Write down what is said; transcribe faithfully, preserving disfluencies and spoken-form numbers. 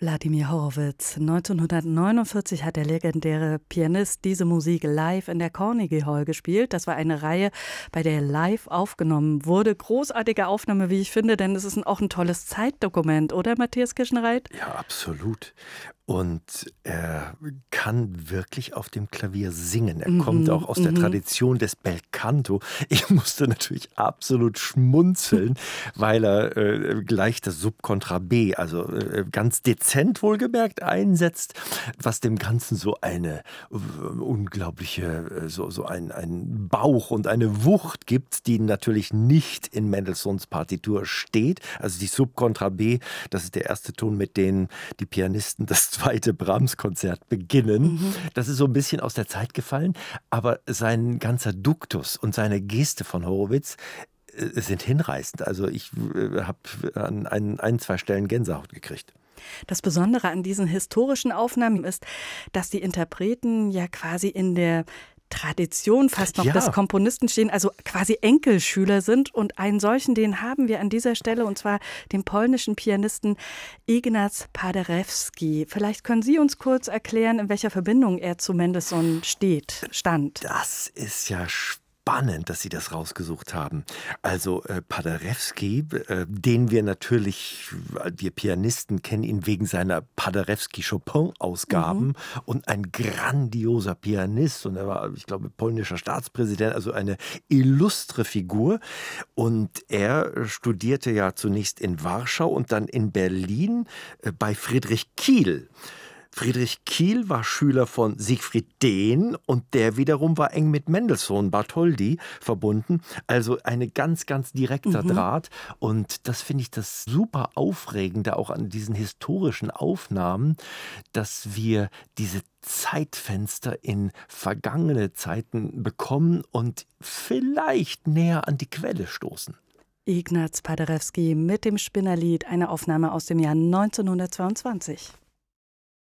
Wladimir Horowitz. neunzehnhundertneunundvierzig hat der legendäre Pianist diese Musik live in der Carnegie Hall gespielt. Das war eine Reihe, bei der live aufgenommen wurde. Großartige Aufnahme, wie ich finde, denn es ist auch ein tolles Zeitdokument, oder Matthias Kirschenreit? Ja, absolut. Und er kann wirklich auf dem Klavier singen. Er Mhm, kommt auch aus der mhm. Tradition des Belcanto. Ich musste natürlich absolut schmunzeln, weil er äh, gleich das Subkontra B, also äh, ganz dezent wohlgemerkt, einsetzt, was dem Ganzen so eine äh, unglaubliche, äh, so, so ein, ein Bauch und eine Wucht gibt, die natürlich nicht in Mendelssohns Partitur steht. Also die Subkontra B, das ist der erste Ton, mit dem die Pianisten das zweite Brahms-Konzert beginnen. Mhm. Das ist so ein bisschen aus der Zeit gefallen, aber sein ganzer Duktus und seine Geste von Horowitz äh, sind hinreißend. Also ich äh, habe an ein, ein, zwei Stellen Gänsehaut gekriegt. Das Besondere an diesen historischen Aufnahmen ist, dass die Interpreten ja quasi in der Tradition fast noch Ja. des Komponisten stehen, also quasi Enkelschüler sind. Und einen solchen, den haben wir an dieser Stelle, und zwar den polnischen Pianisten Ignaz Paderewski. Vielleicht können Sie uns kurz erklären, in welcher Verbindung er zu Mendelssohn steht, stand. Das ist ja spannend, dass Sie das rausgesucht haben. Also äh, Paderewski, äh, den wir natürlich, wir Pianisten kennen ihn wegen seiner Paderewski-Chopin-Ausgaben, mhm. und ein grandioser Pianist. Und er war, ich glaube, polnischer Staatspräsident, also eine illustre Figur. Und er studierte ja zunächst in Warschau und dann in Berlin äh, bei Friedrich Kiel. Friedrich Kiel war Schüler von Siegfried Dehn und der wiederum war eng mit Mendelssohn Bartholdy verbunden. Also eine ganz, ganz direkter mhm. Draht. Und das finde ich das super Aufregende auch an diesen historischen Aufnahmen, dass wir diese Zeitfenster in vergangene Zeiten bekommen und vielleicht näher an die Quelle stoßen. Ignaz Paderewski mit dem Spinnerlied, eine Aufnahme aus dem Jahr neunzehnhundertzweiundzwanzig.